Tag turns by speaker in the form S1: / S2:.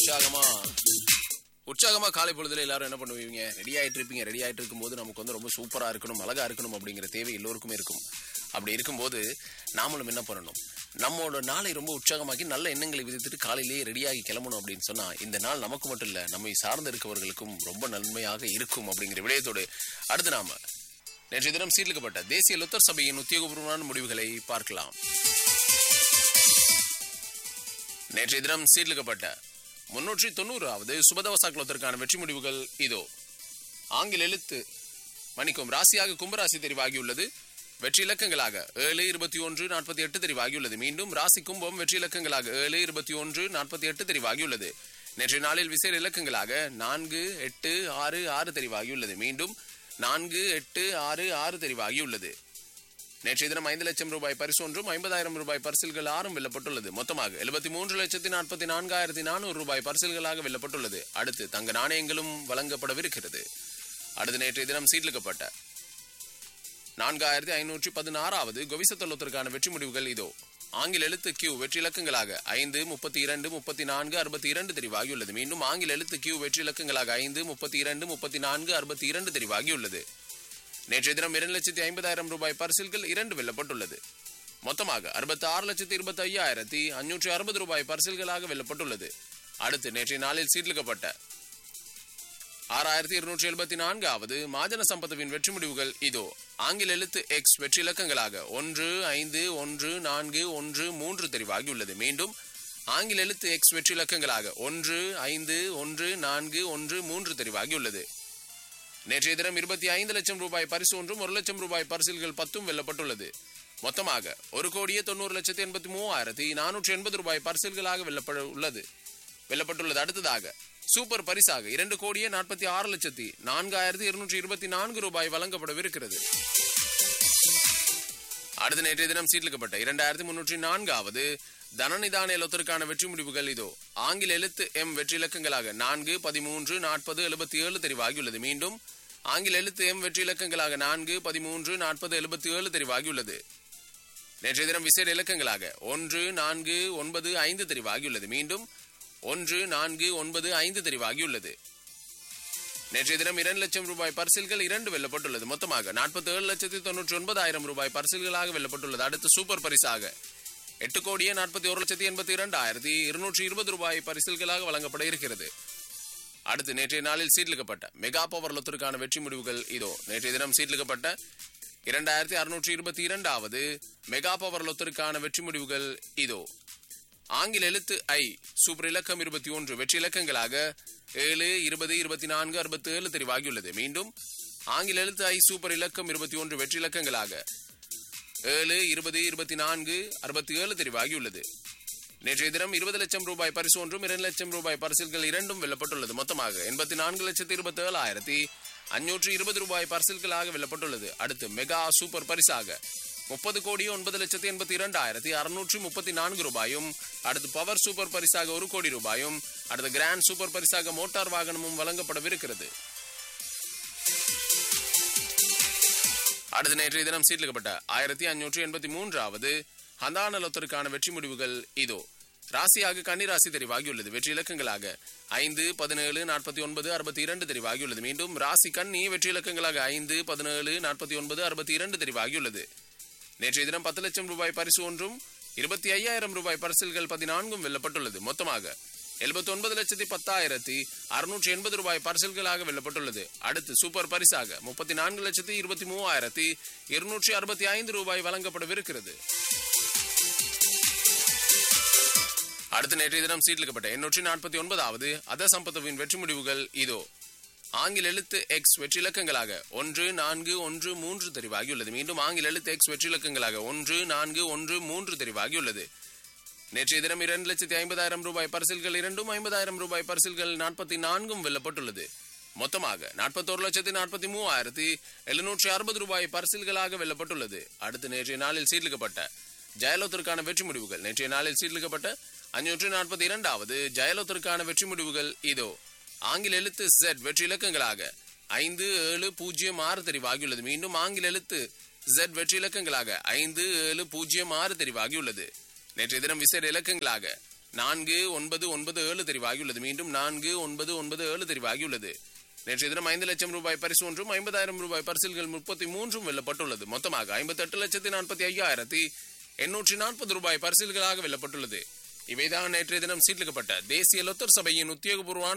S1: உற்சாகமா காலை பொழுதுல எல்லாரும் என்ன பண்ணுவீங்க? ரெடி ஆயிட்டு இருப்பீங்க. ரெடி ஆயிட்டு இருக்கும்போது நமக்கு வந்து ரொம்ப சூப்பரா இருக்கணும், அழகா இருக்கணும் அப்படிங்கிற தேவை எல்லோருக்குமே இருக்கும். அப்படி இருக்கும்போது நாமளும் என்ன பண்ணணும்? நம்மளோட நாளை ரொம்ப உற்சாகமாக்கி நல்ல எண்ணங்களை விதித்துட்டு காலையிலேயே ரெடியாகி கிளம்பணும் அப்படின்னு சொன்னா இந்த நாள் நமக்கு மட்டும் இல்ல, நம்மை சார்ந்து இருக்கவர்களுக்கும் ரொம்ப நன்மையாக இருக்கும் அப்படிங்கிற விடயத்தோடு அடுத்து நாம நேற்றைய தினம் சீர்லிக்கப்பட்ட தேசிய லொத்தர் சபையின் உத்தியோகபூர்வமான முடிவுகளை பார்க்கலாம். நேற்றைய தினம் சீர்லிக்கப்பட்ட 390வது சுபதவசாக்களத்திற்கான வெற்றி முடிவுகள் இதோ. ஆங்கில எழுத்து ராசியாக கும்பராசி தெரிவாகியுள்ளது. வெற்றி இலக்கங்களாக 7, 21, 48 தெரிவாகியுள்ளது. மீண்டும் ராசி கும்பம் வெற்றி இலக்கங்களாக 7, 21, 48 தெரிவாகியுள்ளது. நேற்றைய நாளில் விசேட இலக்கங்களாக 4, 8, 6, 6 தெரிவாகியுள்ளது. மீண்டும் 4, 8, 6, 6 தெரிவாகியுள்ளது. நேற்றைய தினம் 5 லட்சம் ரூபாய் பரிசு ஒன்றும் 50,000 ரூபாய் பரிசில்கள் 6 வெல்லப்பட்டுள்ளது. மொத்தமாக 73,44,400 ரூபாய் பரிசில்களாக வெல்லப்பட்டுள்ளது. அடுத்து தங்க நாணயங்களும் வழங்கப்படவிருக்கிறது. அடுத்து நேற்றைய தினம் சீட்லிக்கப்பட்ட 4516வது கொவிசத்தொல்லத்திற்கான வெற்றி முடிவுகள் இதோ. ஆங்கில எழுத்து கியூ வெற்றி இலக்கங்களாக 5, 32, 34, 62 தெரிவாகியுள்ளது. மீண்டும் ஆங்கில எழுத்து கியூ வெற்றி இலக்கங்களாக 5, 32, 34, 62 தெரிவாகியுள்ளது. நேற்றைய தினம் 2,50,000 ரூபாய் பரிசில்கள் 2 வெல்லப்பட்டுள்ளது. மொத்தமாக 66,25,560 ரூபாய் பரிசில்களாக வெல்லப்பட்டுள்ளது. அடுத்து நேற்றைய நாளில் சீட்லிக்கப்பட்ட 6,274வது மாஜன சம்பத்துவின் வெற்றி முடிவுகள் இதோ. ஆங்கில எழுத்து எக்ஸ் வெற்றி இலக்கங்களாக 1, 5, 1, 4, 1, 3 தெரிவாகியுள்ளது. மீண்டும் ஆங்கில எழுத்து எக்ஸ் வெற்றி இலக்கங்களாக 1, 5, 1, 4, 1, 3 தெரிவாகியுள்ளது. நேற்றைய தினம் 25 லட்சம் ரூபாய் பரிசு ஒன்றும் 1 லட்சம் ரூபாய் பரிசில்கள் 10 வெல்லப்பட்டுள்ளது. மொத்தமாக 1,90,83,480 ரூபாய் பரிசில்களாக வெல்லப்பட்டுள்ளது. அடுத்ததாக சூப்பர் பரிசாக 2,46,04,224 ரூபாய் வழங்கப்படவிருக்கிறது. அடுத்த நேற்றைய தினம் சீட்லிக்கப்பட்ட 2,304வது தனநிதான லொத்தருக்கான வெற்றி முடிவுகள் இதோ. ஆங்கில எழுத்து எம் வெற்றி இலக்கங்களாக 4, 13, 40, 77 தெரிவாகியுள்ளது. மீண்டும் ஆங்கில எழுத்து எம் வெற்றி இலக்கங்களாக 4, 13, 40, 77 தெரிவாகியுள்ளது. நேற்றைய தினம் விசேட இலக்கங்களாக 1, 4, 9, 5 தெரிவாகியுள்ளது. மீண்டும் 1, 4, 9, 5 தெரிவாகியுள்ளது. நேற்றைய தினம் 2 லட்சம் ரூபாய் பரிசில்கள் 2 வெல்லப்பட்டுள்ளது. மொத்தமாக 47,99,000 ரூபாய் பரிசில்களாக வெல்லப்பட்டுள்ளது. அடுத்து சூப்பர் பரிசாக 8,41,82,220 ரூபாய் பரிசில்களாக வழங்கப்பட இருக்கிறது. அடுத்து நேற்றைய நாளில் சீட்லிக்கப்பட்ட மெகா பவர் லொத்தருக்கான வெற்றி முடிவுகள் இதோ. நேற்றைய தினம் சீட்லிக்கப்பட்ட 2,622வது மெகா பவர் லொத்தருக்கான வெற்றி முடிவுகள் இதோ. ஆங்கில எழுத்து ஐ சூப்பர் இலக்கம் 21 வெற்றி இலக்கங்களாக 7, 20, 24, 67 தெரிவாகியுள்ளது. மீண்டும் ஆங்கில எழுத்து ஐ சூப்பர் இலக்கம் 21 வெற்றி இலக்கங்களாக 7, 20, 24, 67 தெரிவாகியுள்ளது. நேற்றைய தினம் 20 லட்சம் ரூபாய் பரிசு ஒன்றும் 2 லட்சம் ரூபாய் பரிசில்கள் 2 வெல்லப்பட்டுள்ளது. மொத்தமாக 84,27,520 ரூபாய் பரிசில்களாக வெல்லப்பட்டுள்ளது. அடுத்து மெகா சூப்பர் பரிசாக 30,09,82,634 ரூபாயும், அடுத்து பவர் சூப்பர் பரிசாக 1 கோடி ரூபாயும், அடுத்து கிராண்ட் சூப்பர் பரிசாக மோட்டார் வாகனமும் வழங்கப்படவிருக்கிறது. அடுத்த நேற்றைய தினம் சீட்லிக்கப்பட்ட 1,583வது ஹந்தான லொத்தருக்கான வெற்றி முடிவுகள் இதோ. ராசியாக கன்னிராசி தெரிவாகியுள்ளது. வெற்றி இலக்கங்களாக 5, 17, 49, 62 தெரிவாகியுள்ளது. மீண்டும் ராசி கன்னி வெற்றி இலக்கங்களாக 5, 17, 49, 62 தெரிவாகியுள்ளது. நேற்றைய தினம் 10 லட்சம் ரூபாய் பரிசு ஒன்றும் 25,000 ரூபாய் பரிசில்கள் 14 வெல்லப்பட்டுள்ளது. மொத்தமாக 79,10,680 ரூபாய் பரிசில்களாக வெல்லப்பட்டுள்ளது. அடுத்து சூப்பர் பரிசாக 34,23,265 ரூபாய் வழங்கப்படவிருக்கிறது. அடுத்து நேற்றைய தினம் சீட்லிக்கப்பட்ட 849வது அத சம்பத்துவின் வெற்றி முடிவுகள் இதோ. ஆங்கில எழுத்து எக்ஸ் வெற்றி இலக்கங்களாக 1, 4, 1, 3 தெரிவாகியுள்ளது. மீண்டும் ஆங்கில எழுத்து எக்ஸ் வெற்றி இலக்கங்களாக 1, 4, 1, 3 தெரிவாகியுள்ளது. நேற்றைய தினம் 2,50,000 ரூபாய் பரிசில்கள் 2, 50,000 ரூபாய் பரிசில்கள் 44 வெல்லப்பட்டுள்ளது. மொத்தமாக 41,43,760 ரூபாய் பரிசில்களாக வெல்லப்பட்டுள்ளது. அடுத்து நேற்றைய நாளில் சீட்லிக்கப்பட்ட ஜெயலலிதாவுக்கான வெற்றி முடிவுகள். நேற்றைய நாளில் சீட்லிக்கப்பட்ட 542வது ஜெயலலிதாவுக்கான வெற்றி முடிவுகள் இதோ. ஆங்கில எழுத்து Z வெற்றி இலக்கங்களாக 5, 7, 0, 6 தெரிவாகியுள்ளது. மீண்டும் ஆங்கில எழுத்து Z வெற்றி இலக்கங்களாக 5, 7, 0, 6 தெரிவாகியுள்ளது. நேற்றைய தினம் விசேட இலக்கங்களாக 4997 தெரிவாகியுள்ளது. மீண்டும் 4997 தெரிவாகியுள்ளது. நேற்றைய தினம் 5 லட்சம் ரூபாய் பரிசு ஒன்றும் 50,000 ரூபாய் பரிசில்கள் 33 வெல்லப்பட்டுள்ளது. மொத்தமாக 58,45,840 ரூபாய் பரிசில்களாக வெல்லப்பட்டுள்ளது. இவைதான் நேற்றைய தினம் சீட்லிக்கப்பட்ட தேசிய லொத்தர் சபையின் உத்தியோகபூர்வ